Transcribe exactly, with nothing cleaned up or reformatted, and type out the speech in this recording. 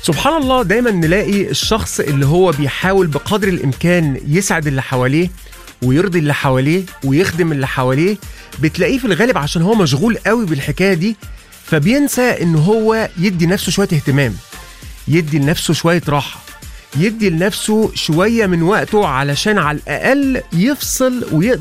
سبحان الله، دايما نلاقي الشخص اللي هو بيحاول بقدر الإمكان يسعد اللي حواليه ويرضي اللي حواليه ويخدم اللي حواليه، بتلاقيه في الغالب عشان هو مشغول قوي بالحكاية دي فبينسى ان هو يدي نفسه شوية اهتمام، يدي لنفسه شوية راحة، يدي لنفسه شوية من وقته علشان على الأقل يفصل ويقدر